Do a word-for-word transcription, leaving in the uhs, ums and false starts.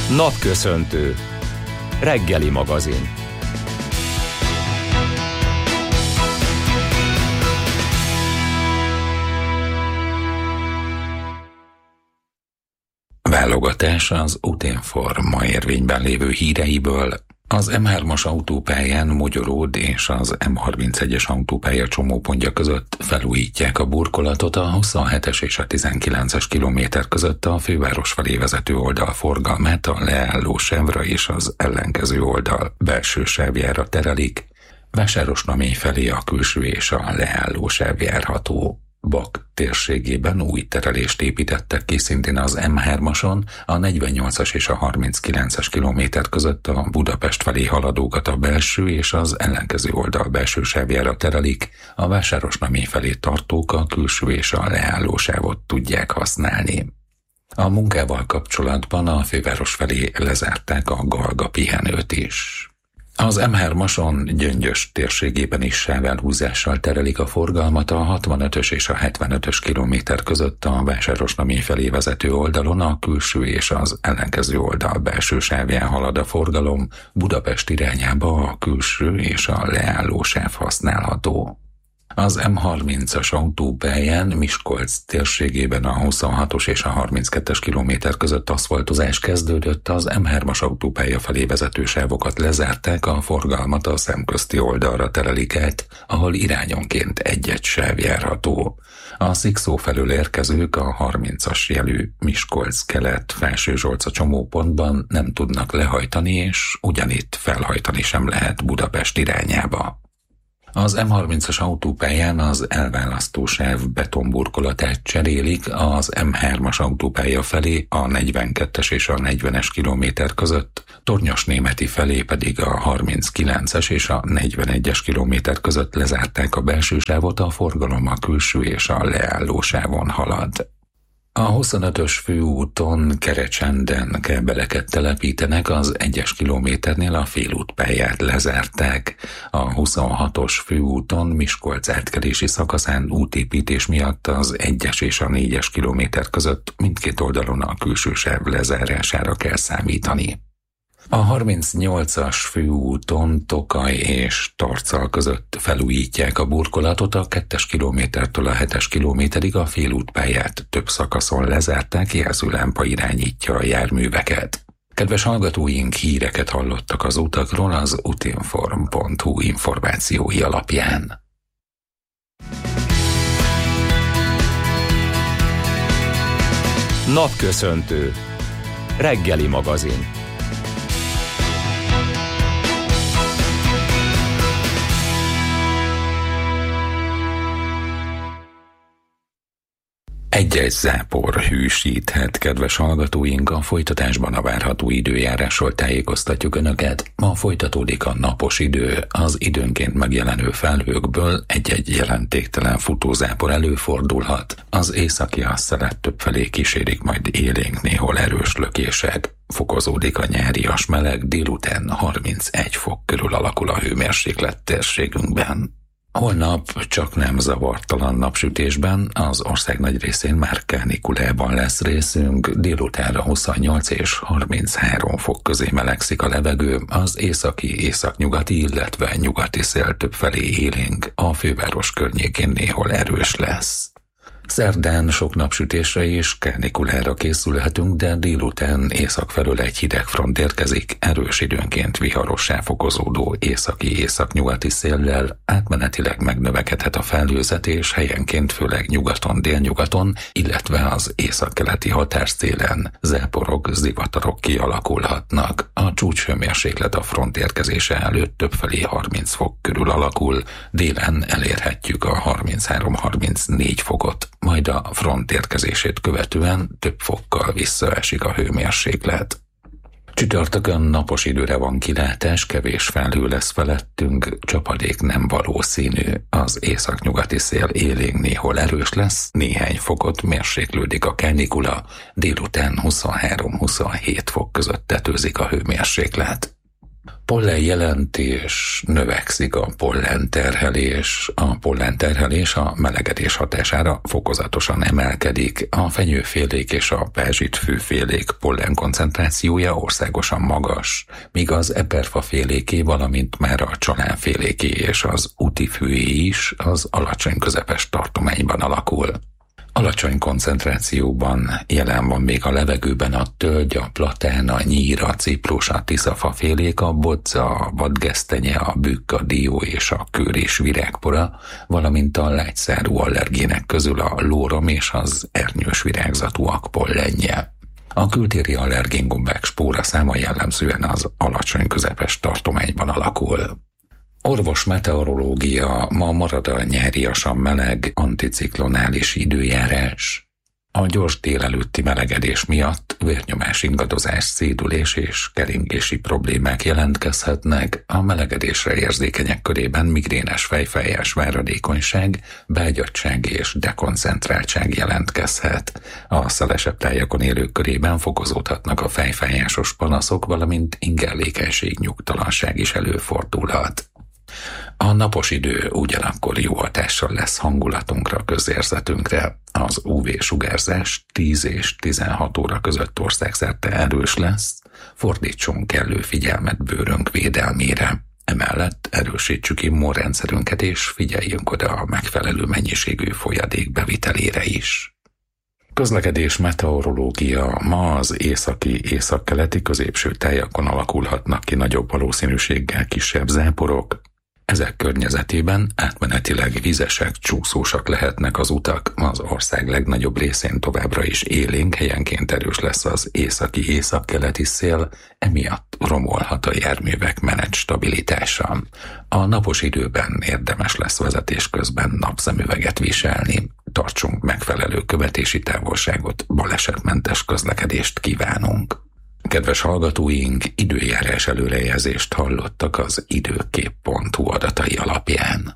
Napköszöntő. Reggeli magazin. Válogatás az Utinform ma érvényben lévő híreiből. Az em hármas autópályán Mogyoród és az em harmincegyes autópálya csomópontja között felújítják a burkolatot, a huszonhetes és a tizenkilences kilométer között a főváros felé vezető oldal forgalmát a leálló sávra és az ellenkező oldal belső sávjára terelik. Vásárosnamény felé a külső és a leálló sáv járható. Bak térségében új terelést építettek ki szintén az em hármason, a negyvennyolcas és a harminckilences kilométer között a Budapest felé haladókat a belső és az ellenkező oldal belső sávjára terelik, a Vásárosnamény felé tartók a külső és a leálló sávot tudják használni. A munkával kapcsolatban a főváros felé lezárták a Galga pihenőt is. Az em hármason Gyöngyös térségében is sávelhúzással terelik a forgalmat, a hatvanötös és a hetvenötös kilométer között a Vásárosnamény felé vezető oldalon a külső és az ellenkező oldal belső sávján halad a forgalom, Budapest irányába a külső és a leálló sáv használható. Az em harmincas autópályán Miskolc térségében a huszonhatos és a harminckettes kilométer között aszfaltozás kezdődött, az em hármas autópálya felé vezető sávokat lezárták, a forgalmat a szemközti oldalra terelik át, ahol irányonként egy-egy sáv járható. A Szikszó felől érkezők a harmincas jelű Miskolc kelet Felsőzsolca csomópontban nem tudnak lehajtani, és ugyanitt felhajtani sem lehet Budapest irányába. Az em harmincas autópályán az elválasztó sáv betonburkolatát cserélik, az em hármas autópálya felé a negyvenkettes és a negyvenes kilométer között, Tornyosnémeti felé pedig a harminckilences és a negyvenegyes kilométer között lezárták a belső sávot, a forgalom a külső és a leálló sávon halad. A huszonötös főúton Kerecsenden kábeleket telepítenek, az egyes kilométernél a félútpályát lezárták. A huszonhatos főúton Miskolc átkelési szakaszán útépítés miatt az egyes és a négyes kilométer között mindkét oldalon a külső sáv lezárására kell számítani. A harmincnyolcas főúton Tokaj és Tarcal között felújítják a burkolatot, a kettes kilométertől a hetes kilométerig a félútpályát több szakaszon lezárták, jelzőlámpa irányítja a járműveket. Kedves hallgatóink, híreket hallottak az utakról az utinform pont hu információi alapján. Napköszöntő. Reggeli magazin. Egy-egy zápor hűsíthet, kedves hallgatóink, a folytatásban a várható időjárásról tájékoztatjuk Önöket. Ma folytatódik a napos idő, az időnként megjelenő felhőkből egy-egy jelentéktelen futózápor előfordulhat, az északi asszelet többfelé kísérik majd élénk néhol erős lökések. Fokozódik a nyárias meleg, délután harmincegy fok körül alakul a hőmérséklet térségünkben. Holnap csak nem zavartalan napsütésben, az ország nagy részén már kánikulában lesz részünk, délutánra huszonnyolc és harminchárom fok közé melegszik a levegő, az északi, északnyugati, illetve nyugati szél többfelé élénk, a főváros környékén néhol erős lesz. Szerdán sok napsütésre és kánikulára készülhetünk, de délután észak felől egy hideg front érkezik, erős időnként viharossá fokozódó északi-északnyugati széllel, átmenetileg megnövekedhet a felhőzet és helyenként főleg nyugaton, délnyugaton, illetve az északkeleti határszélen záporok, zivatarok kialakulhatnak. A csúcshőmérséklet a front érkezése előtt többfelé harminc fok körül alakul, délen elérhetjük a harminchárom-harmincnégy fokot. Majd a front érkezését követően több fokkal visszaesik a hőmérséklet. Csütörtökön napos időre van kilátás, kevés felhő lesz felettünk, csapadék nem valószínű, az északnyugati szél élénk néhol erős lesz, néhány fokot mérséklődik a kánikula, délután huszonhárom-huszonhét fok között tetőzik a hőmérséklet. Pollen jelentés, növekszik a pollenterhelés. A pollenterhelés a melegedés hatására fokozatosan emelkedik. A fenyőfélék és a perzsitfűfélék pollen koncentrációja országosan magas, míg az eperfaféléké, valamint már a csalánféléké és az utifűé is az alacsony közepes tartományban alakul. Alacsony koncentrációban jelen van még a levegőben a tölgy, a platán, a nyír, a ciprus, a tiszafafélék, a bodza, a vadgesztenye, a bükk, a dió és a kőr és virágpora, valamint a lágyszárú allergének közül a lórom és az ernyős virágzatúak pollenje. A kültéri allergéngombák spóra száma jellemzően az alacsony közepes tartományban alakul. Orvos meteorológia, ma marad a nyáriasan meleg, anticiklonális időjárás. A gyors délelőtti melegedés miatt vérnyomás ingadozás, szédülés és keringési problémák jelentkezhetnek, a melegedésre érzékenyek körében migrénes fejfájás, váradékonyság, beágyattság és dekoncentráltság jelentkezhet. A szelesebb tájakon élők körében fokozódhatnak a fejfájásos panaszok, valamint ingerlékenység, nyugtalanság is előfordulhat. A napos idő ugyanakkor jó hatással lesz hangulatunkra, közérzetünkre. Az ú vé-sugárzás tíz és tizenhat óra között országszerte erős lesz, fordítsunk kellő figyelmet bőrünk védelmére. Emellett erősítsük immunrendszerünket és figyeljünk oda a megfelelő mennyiségű folyadék bevitelére is. Közlekedés meteorológia. Ma az északi, északkeleti középső tájakon alakulhatnak ki nagyobb valószínűséggel kisebb záporok. Ezek környezetében átmenetileg vizesek, csúszósak lehetnek az utak, az ország legnagyobb részén továbbra is élénk, helyenként erős lesz az északi, északkeleti szél, emiatt romolhat a járművek menet stabilitása. A napos időben érdemes lesz vezetés közben napszemüveget viselni. Tartsunk megfelelő követési távolságot, balesetmentes közlekedést kívánunk. Kedves hallgatóink, időjárás előrejelzést hallottak az időkép pont hu adatai alapján.